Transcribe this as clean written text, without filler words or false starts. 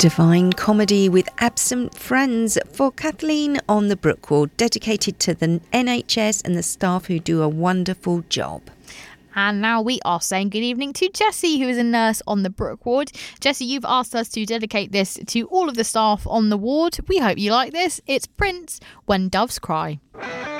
Divine Comedy with Absent Friends for Kathleen on the Brook Ward, dedicated to the NHS and the staff who do a wonderful job. And now we are saying good evening to Jessie, who is a nurse on the Brook Ward. Jessie, you've asked us to dedicate this to all of the staff on the ward. We hope you like this. It's Prince, When Doves Cry.